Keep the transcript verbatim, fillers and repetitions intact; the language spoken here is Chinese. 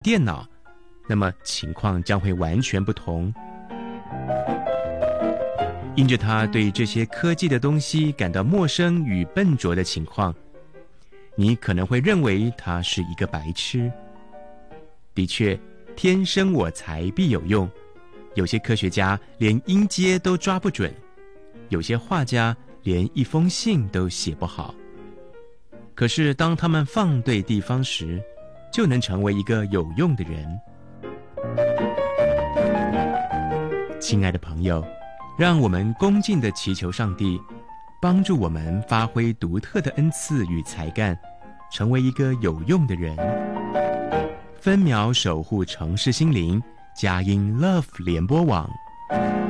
电脑，那么情况将会完全不同。因着他对这些科技的东西感到陌生与笨拙的情况，你可能会认为他是一个白痴。的确，天生我材必有用，有些科学家连音阶都抓不准，有些画家连一封信都写不好。可是当他们放对地方时，就能成为一个有用的人。亲爱的朋友，让我们恭敬地祈求上帝，帮助我们发挥独特的恩赐与才干，成为一个有用的人。分秒守护城市心灵，佳音 Love 联播网。